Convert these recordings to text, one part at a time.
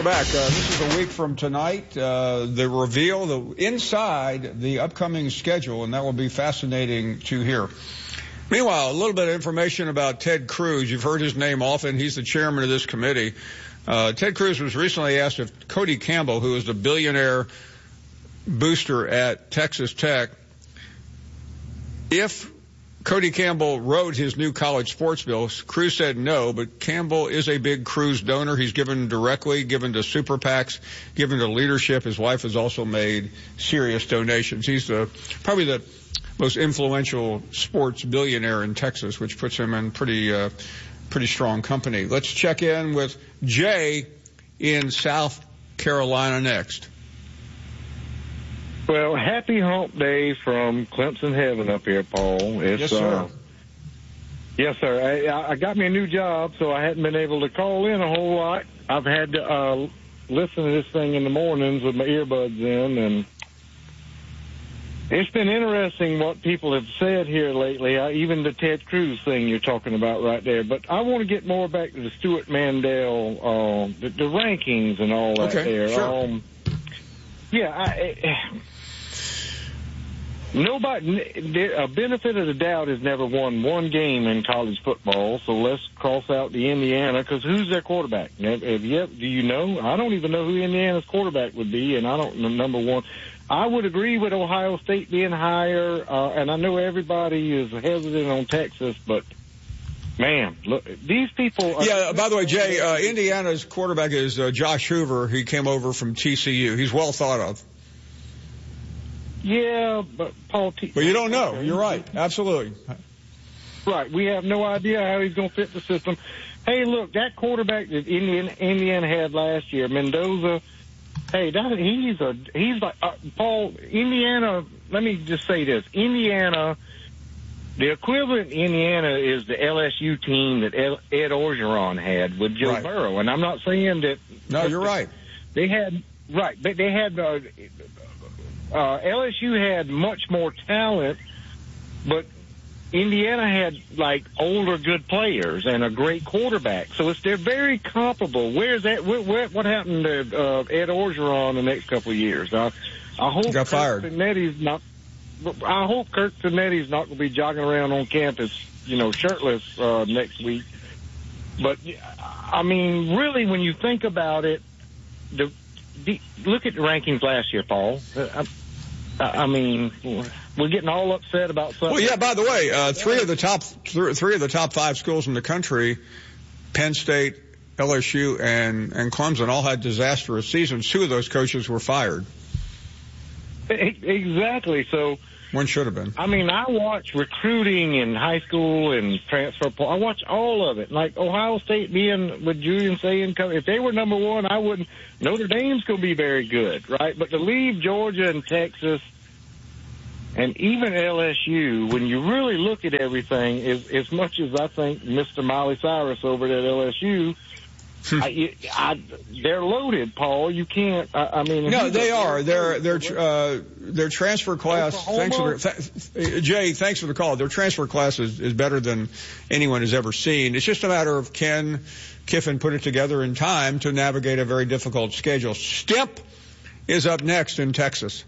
Welcome back. This is a week from tonight. The reveal, inside the upcoming schedule, and that will be fascinating to hear. Meanwhile, a little bit of information about Ted Cruz. You've heard his name often. He's the chairman of this committee. Ted Cruz was recently asked if Cody Campbell, who is the billionaire booster at Texas Tech, if Cody Campbell wrote his new college sports bill. Cruz said no, but Campbell is a big Cruz donor. He's given directly, given to super PACs, given to leadership. His wife has also made serious donations. He's probably the most influential sports billionaire in Texas, which puts him in pretty strong company. Let's check in with Jay in South Carolina next. Well, happy hump day from Clemson Heaven up here, Paul. Yes, sir. Yes, sir. I got me a new job, so I hadn't been able to call in a whole lot. I've had to listen to this thing in the mornings with my earbuds in, and it's been interesting what people have said here lately, even the Ted Cruz thing you're talking about right there. But I want to get more back to the Stuart Mandel, the rankings and all that there. Sure. A benefit of the doubt has never won one game in college football, so let's cross out the Indiana, because who's their quarterback? Do you know? I don't even know who Indiana's quarterback would be, and I don't know, number one. I would agree with Ohio State being higher, and I know everybody is hesitant on Texas, but, man, look, these people... Yeah, by the way, Jay, Indiana's quarterback is Josh Hoover. He came over from TCU. He's well thought of. Yeah, but Paul... But you don't know. You're right. Absolutely. Right. We have no idea how he's going to fit the system. Hey, look, that quarterback that Indiana had last year, Mendoza, hey, he's like, Paul, Indiana, let me just say this. Indiana, the equivalent in Indiana is the LSU team that Ed Orgeron had with Joe Burrow. And I'm not saying that... No, you're right. They had... Right. They had... LSU had much more talent, but Indiana had, like, older good players and a great quarterback. So they're very comparable. Where's that? What happened to Ed Orgeron the next couple of years? I hope he got fired. I hope Kirk Cinetti's not going to be jogging around on campus, shirtless next week. But, I mean, really, when you think about it, look at the rankings last year, Paul. I mean, we're getting all upset about something. Well, yeah, by the way, three of the top five schools in the country, Penn State, LSU, and Clemson, all had disastrous seasons. Two of those coaches were fired. Exactly. So one should have been. I mean, I watch recruiting in high school and transfer. I watch all of it. Like Ohio State being with Julian saying, if they were number one, I wouldn't. Notre Dame's going to be very good, right? But to leave Georgia and Texas and even LSU, when you really look at everything, as much as I think Mr. Miley Cyrus over at LSU, they're loaded, Paul. You can't. I mean, no, they are. Their transfer class. Jay, thanks for the call. Their transfer class is better than anyone has ever seen. It's just a matter of can Kiffin put it together in time to navigate a very difficult schedule. Stimp is up next in Texas.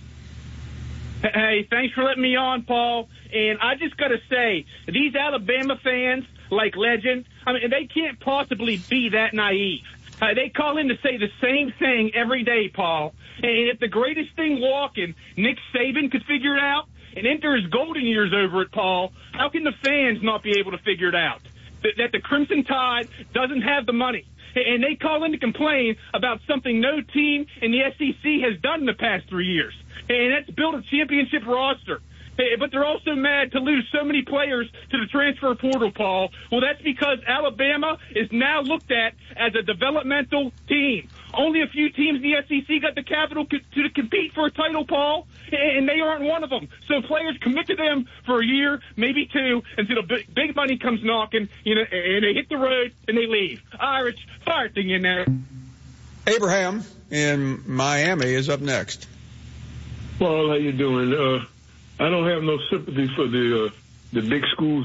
Hey, thanks for letting me on, Paul. And I just got to say, these Alabama fans, like Legend, I mean, they can't possibly be that naive. They call in to say the same thing every day, Paul. And if the greatest thing walking, Nick Saban, could figure it out and enter his golden years over it, Paul, how can the fans not be able to figure it out? That the Crimson Tide doesn't have the money. And they call in to complain about something no team in the SEC has done in the past 3 years. And that's build a championship roster. But they're also mad to lose so many players to the transfer portal, Paul. Well, that's because Alabama is now looked at as a developmental team. Only a few teams in the SEC got the capital to compete for a title, Paul, and they aren't one of them. So players commit to them for a year, maybe two, until the big money comes knocking, and they hit the road and they leave. Irish, fire thing in there. Abraham in Miami is up next. Paul, how you doing? I don't have no sympathy for the big schools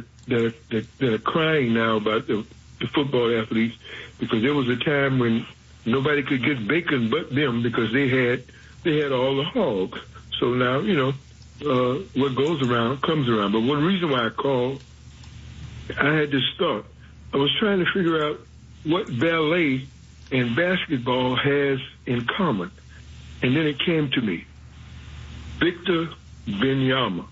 that are crying now about the football athletes, because there was a time when nobody could get bacon but them because they had all the hogs. So now, what goes around comes around. But one reason why I called, I had this thought. I was trying to figure out what ballet and basketball has in common. And then it came to me. Victor Wembanyama.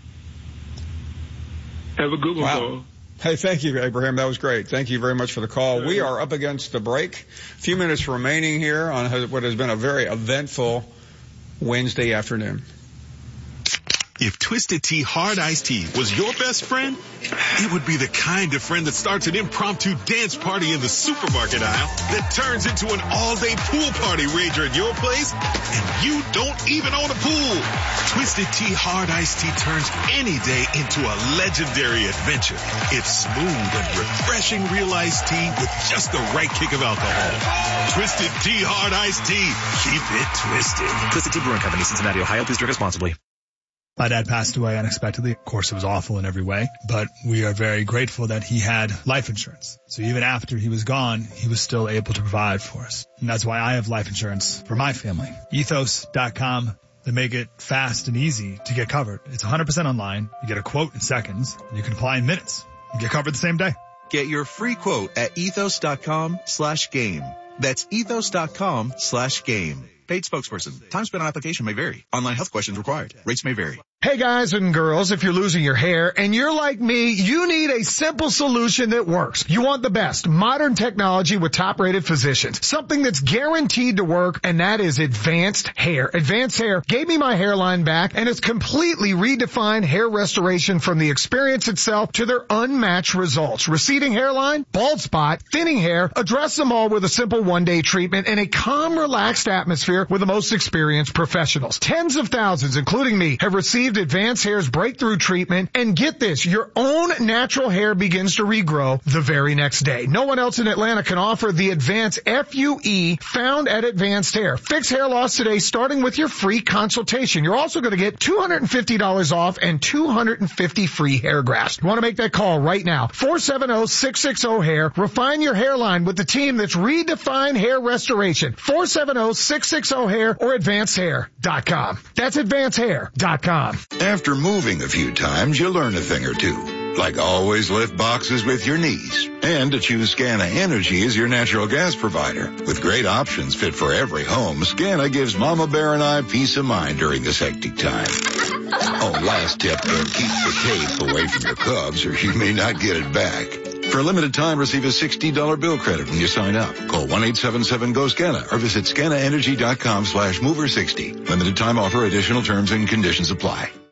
Have a good one, Paul. Hey, thank you, Abraham. That was great. Thank you very much for the call. We are up against the break. A few minutes remaining here on what has been a very eventful Wednesday afternoon. If Twisted Tea Hard Iced Tea was your best friend, it would be the kind of friend that starts an impromptu dance party in the supermarket aisle that turns into an all-day pool party rager at your place, and you don't even own a pool. Twisted Tea Hard Iced Tea turns any day into a legendary adventure. It's smooth and refreshing real iced tea with just the right kick of alcohol. Twisted Tea Hard Iced Tea. Keep it twisted. Twisted Tea Brewing Company, Cincinnati, Ohio. Please drink responsibly. My dad passed away unexpectedly. Of course, it was awful in every way, but we are very grateful that he had life insurance. So even after he was gone, he was still able to provide for us. And that's why I have life insurance for my family. Ethos.com. They make it fast and easy to get covered. It's 100% online. You get a quote in seconds, and you can apply in minutes. You get covered the same day. Get your free quote at ethos.com/game. That's ethos.com/game. Paid spokesperson. Time spent on application may vary. Online health questions required. Rates may vary. Hey guys and girls, if you're losing your hair and you're like me, you need a simple solution that works. You want the best modern technology with top-rated physicians. Something that's guaranteed to work, and that is Advanced Hair. Advanced Hair gave me my hairline back and has completely redefined hair restoration from the experience itself to their unmatched results. Receding hairline, bald spot, thinning hair, address them all with a simple one-day treatment in a calm, relaxed atmosphere with the most experienced professionals. Tens of thousands, including me, have received Advanced Hair's breakthrough treatment, and get this, your own natural hair begins to regrow the very next day. No one else in Atlanta can offer the Advanced FUE found at Advanced Hair. Fix hair loss today, starting with your free consultation. You're also going to get $250 off and 250 free hair grafts. You want to make that call right now. 470-660-HAIR. Refine your hairline with the team that's redefined hair restoration. 470-660-HAIR or AdvancedHair.com. That's AdvancedHair.com. After moving a few times, you learn a thing or two. Like always lift boxes with your knees. And to choose Scana Energy as your natural gas provider. With great options fit for every home, Scana gives Mama Bear and I peace of mind during this hectic time. Oh, last tip, keep the tape away from your Cubs or you may not get it back. For a limited time, receive a $60 bill credit when you sign up. Call 1-877-GO-SCANA or visit scanaenergy.com/mover60. Limited time offer, additional terms and conditions apply.